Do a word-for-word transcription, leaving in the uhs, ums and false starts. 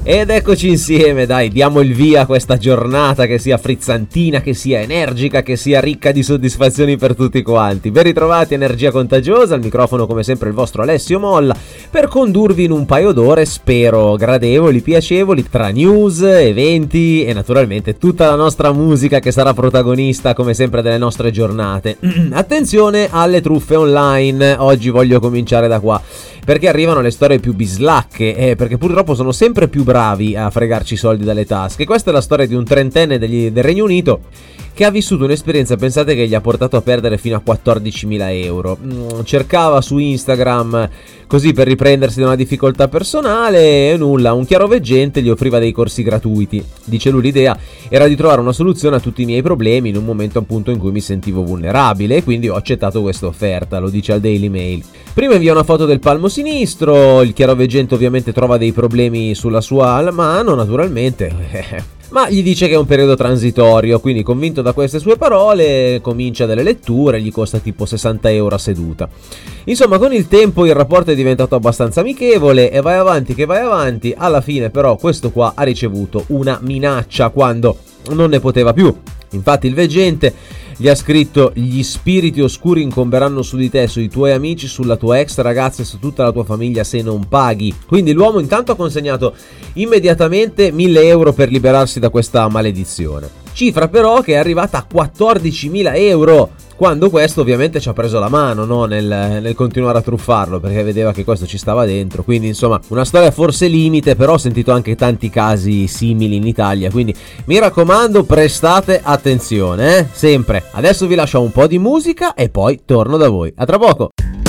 Ed eccoci insieme, dai, diamo il via a questa giornata che sia frizzantina, che sia energica, che sia ricca di soddisfazioni per tutti quanti. Ben ritrovati, Energia Contagiosa, al microfono come sempre il vostro Alessio Molla, per condurvi in un paio d'ore, spero gradevoli, piacevoli, tra news, eventi e naturalmente tutta la nostra musica che sarà protagonista come sempre delle nostre giornate. Attenzione alle truffe online, oggi voglio cominciare da qua, perché arrivano le storie più bislacche, eh, perché purtroppo sono sempre più bravi a fregarci i soldi dalle tasche. Questa è la storia di un trentenne degli, del Regno Unito che ha vissuto un'esperienza, pensate, che gli ha portato a perdere fino a quattordicimila euro. Cercava su Instagram così per riprendersi da una difficoltà personale e nulla, un chiaroveggente gli offriva dei corsi gratuiti. Dice lui, l'idea era di trovare una soluzione a tutti i miei problemi in un momento appunto in cui mi sentivo vulnerabile, e quindi ho accettato questa offerta, lo dice al Daily Mail. Prima invia una foto del palmo sinistro, il chiaroveggente ovviamente trova dei problemi sulla sua mano, naturalmente, ma gli dice che è un periodo transitorio, quindi convinto da queste sue parole comincia delle letture, gli costa tipo sessanta euro a seduta. Insomma, con il tempo il rapporto è diventato abbastanza amichevole e vai avanti che vai avanti. Alla fine però questo qua ha ricevuto una minaccia quando non ne poteva più. Infatti il veggente gli ha scritto: gli spiriti oscuri incomberanno su di te, sui tuoi amici, sulla tua ex ragazza e su tutta la tua famiglia se non paghi. Quindi l'uomo intanto ha consegnato immediatamente mille euro per liberarsi da questa maledizione, cifra però che è arrivata a quattordicimila euro, quando questo ovviamente ci ha preso la mano, no? nel, nel continuare a truffarlo, perché vedeva che questo ci stava dentro. Quindi insomma una storia forse limite, però ho sentito anche tanti casi simili in Italia, quindi mi raccomando, prestate attenzione, eh? Sempre. Adesso vi lascio un po' di musica e poi torno da voi. A tra poco.